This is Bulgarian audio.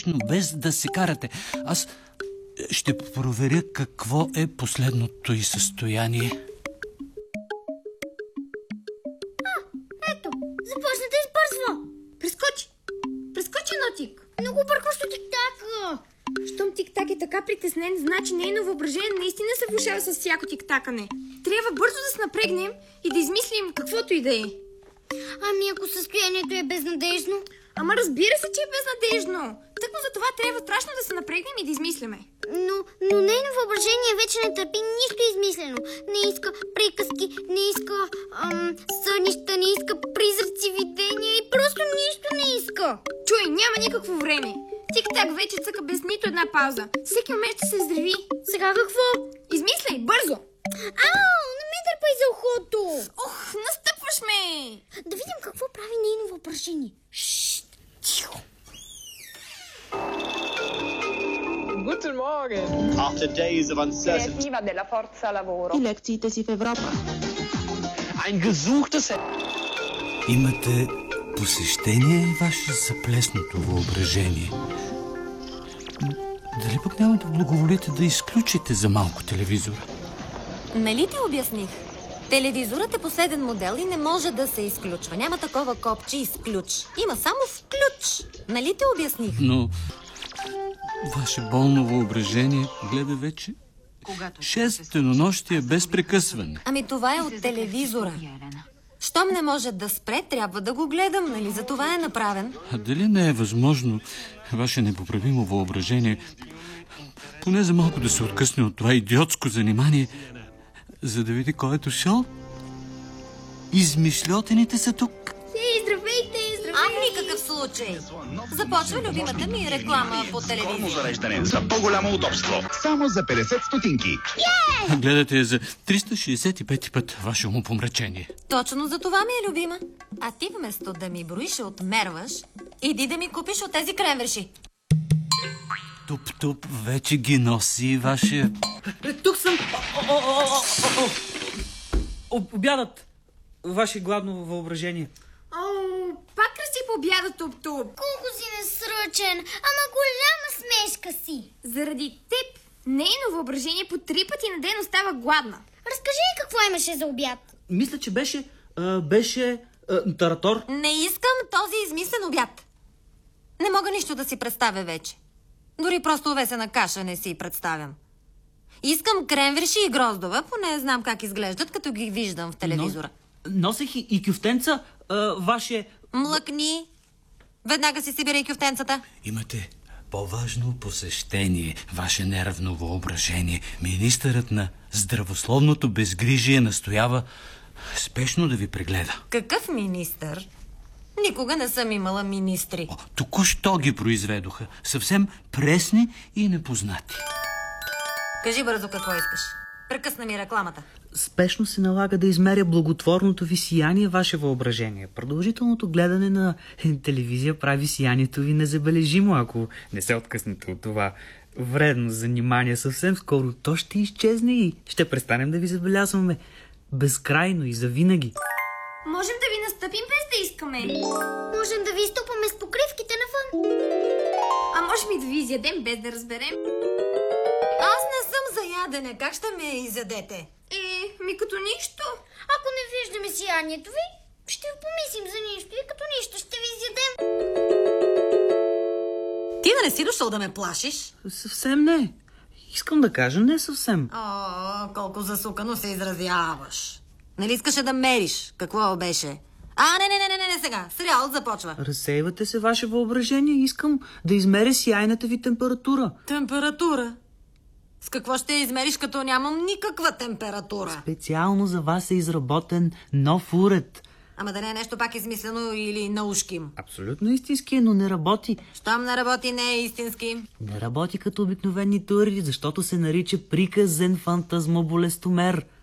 спешно, без да се карате. Аз ще проверя какво е последното й състояние. Ето, започна да избързва. Прескочи, Нотик. Много бъркащо тик-така. Щом тик-так е така притеснен, значи нейно въображение наистина се влошава с всяко тик-такане. Трябва бързо да се напрегнем и да измислим каквото и да е. Ами ако състоянието е безнадежно? Ама разбира се, че е безнадежно. Тъкмо за това трябва страшно да се напрегнем и да измисляме. Но нейно въображение вече не търпи нищо измислено. Не иска приказки, не иска сънища, не иска призраци, видения и просто нищо не иска. Чуй, няма никакво време. Тик-так вече цъка без нито една пауза. Всеки момент ще се взриви. Сега какво? Измисляй, бързо! Ау, не ме дърпай за ухото! Ох, настъпваш ме! Да видим какво прави нейно въображение. Шшт, тихо! Guten Morgen. After days of uncertainty. Direttiva della forza lavoro. И лекциите си в Европа. Ein gesuchtes... Имате посещение, ваше заплесното въображение. Дали пък няма да благоволите да изключите за малко телевизора? Нали ти обясних? Телевизорът е последен модел и не може да се изключва. Няма такова копче изключ. Има само включ. Нали ти обясних? Но ваше болно въображение гледа вече 6 денонощия без прекъсване. Ами това е от телевизора. Щом не може да спре, трябва да го гледам, нали? За това е направен. А дали не е възможно ваше непоправимо въображение поне за малко да се откъсне от това идиотско занимание, за да види кой е дошъл? Измишльотените са тук. Здравейте! В никакъв случай. Започва любимата ми реклама по телевизия. зареждане за по-голямо удобство. Само за 50 стотинки. Гледате я за 365 път ваше умопомрачение. Точно за това ми е любима. А ти вместо да ми броиш и отмерваш, иди да ми купиш от тези кремвирши. Туп-туп вече ги носи ваше... Тук съм. Обядът. Ваше гладно въображение. Пак кръси по обяда, Туп-туп. Колко си несръчен, ама голяма смешка си. Заради теб, нейно въображение по 3 пъти на ден остава гладна. Разкажи какво имаше за обяд. Мисля, че беше таратор. Не искам този измислен обяд. Не мога нищо да си представя вече. Дори просто овесена каша не си представям. Искам кремвирши и гроздова, поне знам как изглеждат, като ги виждам в телевизора. Носех и кюфтенца, ваше... Млъкни. Веднага си събирай кюфтенцата. Имате по-важно посещение, ваше нервно въображение. Министърът на здравословното безгрижие настоява спешно да ви прегледа. Какъв министър? Никога не съм имала министри. Току-що ги произведоха. Съвсем пресни и непознати. Кажи бързо какво искаш. Прекъсна ми рекламата. Спешно се налага да измеря благотворното ви сияние, ваше въображение. Продължителното гледане на телевизия прави сиянието ви незабележимо, ако не се откъснете от това вредно занимание. Съвсем скоро то ще изчезне и ще престанем да ви забелязваме безкрайно и завинаги. Можем да ви настъпим без да искаме. Можем да ви изтупаме с покривките навън. А можем и да ви изядем без да разберем. Аз не съм за ядене. Как ще ме изядете? Ми като нищо. Ако не виждаме сиянието ви, ще помислим за нищо и като нищо ще ви изядем. Ти да не си дошъл да ме плашиш? Съвсем не. Искам да кажа не съвсем. Колко засукано се изразяваш. Нали искаше да мериш? Какво беше? Не сега. Сериалът започва. Разсейвате се, ваше въображение. Искам да измеря сияйната ви температура. Температура? С какво ще измериш, като нямам никаква температура? Специално за вас е изработен нов уред. Ама да не е нещо пак измислено или наушким. Абсолютно истински е, но не работи. Щом не работи, не е истински. Не работи като обикновените уреди, защото се нарича приказен фантазмоболестомер.